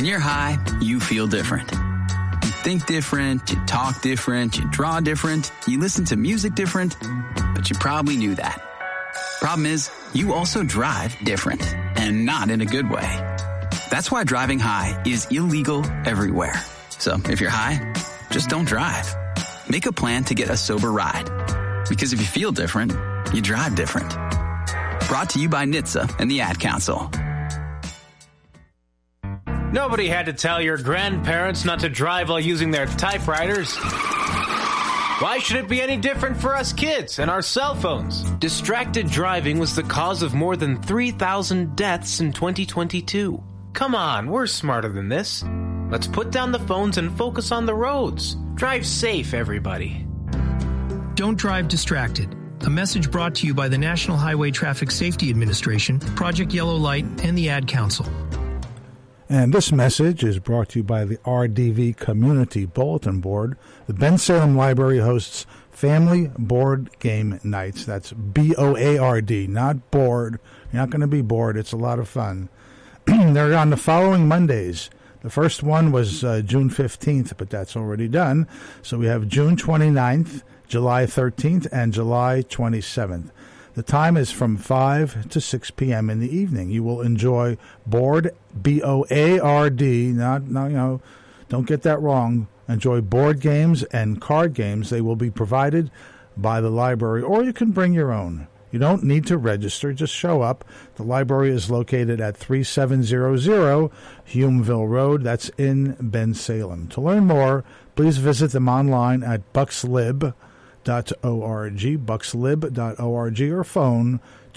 When you're high, you feel different. You think different, you talk different, you draw different, you listen to music different, but you probably knew that. Problem is, you also drive different, and not in a good way. That's why driving high is illegal everywhere. So if you're high, just don't drive. Make a plan to get a sober ride. Because if you feel different, you drive different. Brought to you by NHTSA and the Ad Council. Nobody had to tell your grandparents not to drive while using their typewriters. Why should it be any different for us kids and our cell phones? Distracted driving was the cause of more than 3,000 deaths in 2022. Come on, we're smarter than this. Let's put down the phones and focus on the roads. Drive safe, everybody. Don't drive distracted. A message brought to you by the National Highway Traffic Safety Administration, Project Yellow Light, and the Ad Council. And this message is brought to you by the RDV Community Bulletin Board. The Bensalem Library hosts Family Board Game Nights. That's BOARD, not bored. You're not going to be bored. It's a lot of fun. They're on the following Mondays. The first one was June 15th, but that's already done. So we have June 29th, July 13th, and July 27th. The time is from 5 to 6 p.m. in the evening. You will enjoy board, B-O-A-R-D, don't get that wrong. Enjoy board games and card games. They will be provided by the library, or you can bring your own. You don't need to register. Just show up. The library is located at 3700 Humeville Road. That's in Bensalem. To learn more, please visit them online at buckslib.org, buckslib.org, or phone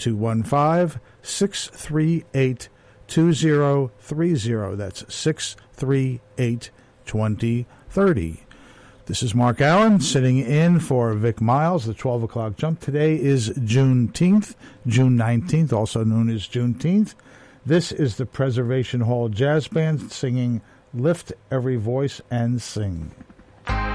215-638-2030. That's 638-2030. This is Mark Allen sitting in for Vic Miles, the 12 o'clock jump. Today is Juneteenth, June 19th, also known as Juneteenth. This is the Preservation Hall Jazz Band singing Lift Every Voice and Sing.